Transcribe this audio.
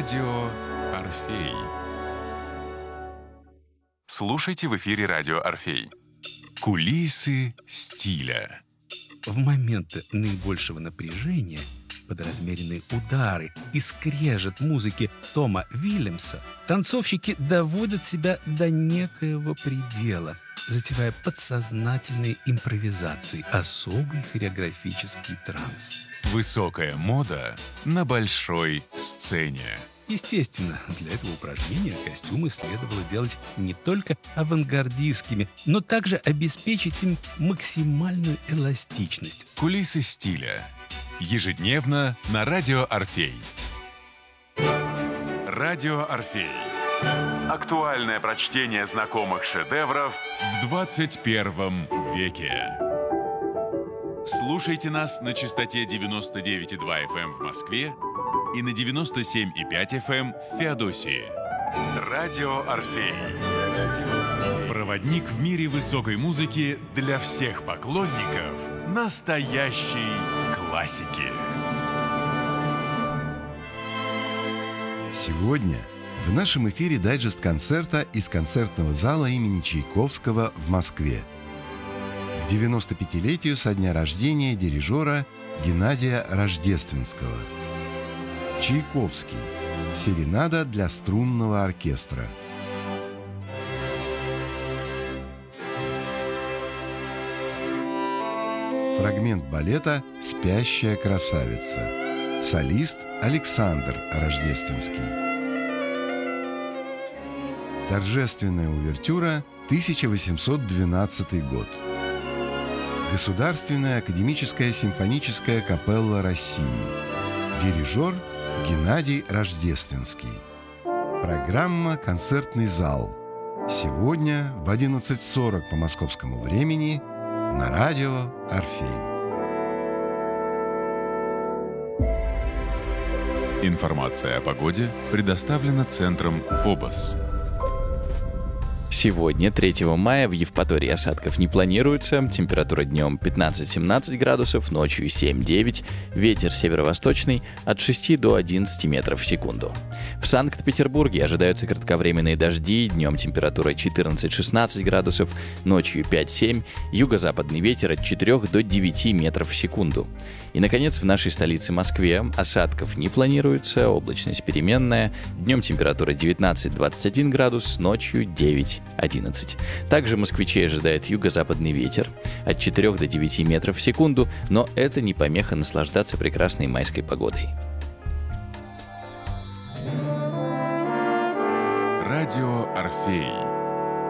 Радио Орфей. Слушайте в эфире Радио Орфей. Кулисы стиля. В моменты наибольшего напряжения под размеренные удары и скрежет музыки Тома Вильямса танцовщики доводят себя до некоего предела, затевая подсознательные импровизации, особый хореографический транс. Высокая мода на большой сцене. Естественно, для этого упражнения костюмы следовало делать не только авангардистскими, но также обеспечить им максимальную эластичность. Кулисы стиля. Ежедневно на Радио Орфей. Радио Орфей. Актуальное прочтение знакомых шедевров в 21 веке. Слушайте нас на частоте 99,2 FM в Москве и на 97,5 FM в Феодосии. Радио Орфей. Проводник в мире высокой музыки для всех поклонников настоящей классики. Сегодня в нашем эфире дайджест концерта из концертного зала имени Чайковского в Москве. К 95-летию со дня рождения дирижера Геннадия Рождественского. Чайковский. Серенада для струнного оркестра. Фрагмент балета «Спящая красавица». Солист Александр Рождественский. Торжественная увертюра, 1812 год. Государственная академическая симфоническая капелла России. Дирижер Геннадий Рождественский. Программа «Концертный зал». Сегодня в 11:40 по московскому времени на Радио Орфей. Информация о погоде предоставлена Центром ФОБОС. Сегодня, 3 мая, в Евпатории осадков не планируется. Температура днем 15-17 градусов, ночью 7-9. Ветер северо-восточный от 6 до 11 метров в секунду. В Санкт-Петербурге ожидаются кратковременные дожди. Днем температура 14-16 градусов, ночью 5-7. Юго-западный ветер от 4 до 9 метров в секунду. И, наконец, в нашей столице Москве осадков не планируется. Облачность переменная. Днем температура 19-21 градус, ночью 9-11. Также москвичей ожидает юго-западный ветер от 4 до 9 метров в секунду, но это не помеха наслаждаться прекрасной майской погодой. Радио Орфей.